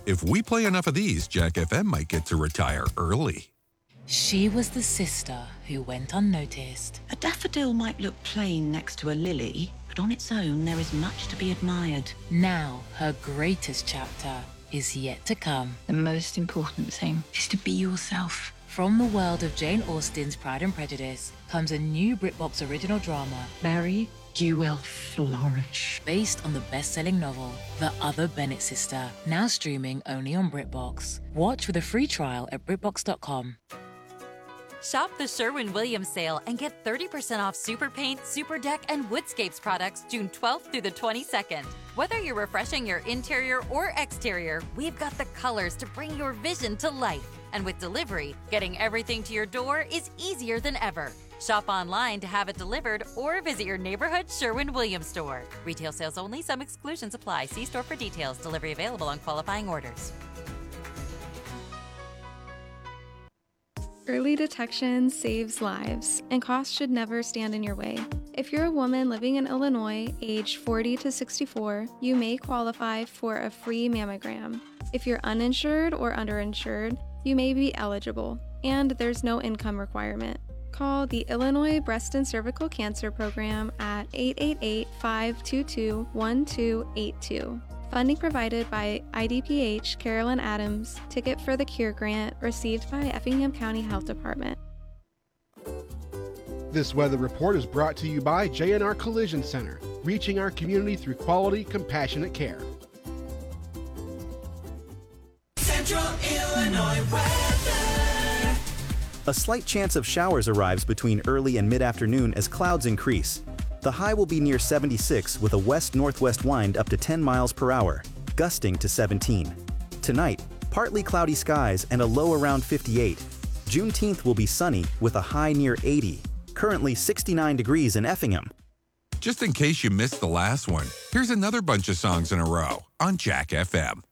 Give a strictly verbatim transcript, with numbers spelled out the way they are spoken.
If we play enough of these, Jack F M might get to retire early. She was the sister who went unnoticed. A daffodil might look plain next to a lily, but on its own there is much to be admired. Now, her greatest chapter is yet to come. The most important thing is to be yourself. From the world of Jane Austen's Pride and Prejudice comes a new BritBox original drama. Mary, you will flourish. Based on the best-selling novel, The Other Bennett Sister, now streaming only on BritBox. Watch with a free trial at BritBox dot com. Shop the Sherwin-Williams sale and get thirty percent off Super Paint, Super Deck, and Woodscapes products June twelfth through the twenty-second. Whether you're refreshing your interior or exterior, we've got the colors to bring your vision to life. And with delivery, getting everything to your door is easier than ever. Shop online to have it delivered or visit your neighborhood Sherwin-Williams store. Retail sales only. Some exclusions apply. See store for details. Delivery available on qualifying orders. Early detection saves lives, and costs should never stand in your way. If you're a woman living in Illinois, aged forty to sixty-four, you may qualify for a free mammogram. If you're uninsured or underinsured, you may be eligible, and there's no income requirement. Call the Illinois Breast and Cervical Cancer Program at eight eight eight, five two two, one two eight two. Funding provided by I D P H Carolyn Adams, Ticket for the Cure grant received by Effingham County Health Department. This weather report is brought to you by J and R Collision Center, reaching our community through quality, compassionate care. Central Illinois weather. A slight chance of showers arrives between early and mid-afternoon as clouds increase. The high will be near seventy-six with a west-northwest wind up to ten miles per hour, gusting to seventeen. Tonight, partly cloudy skies and a low around fifty-eight. Juneteenth will be sunny with a high near eighty. Currently sixty-nine degrees in Effingham. Just in case you missed the last one, here's another bunch of songs in a row on Jack F M.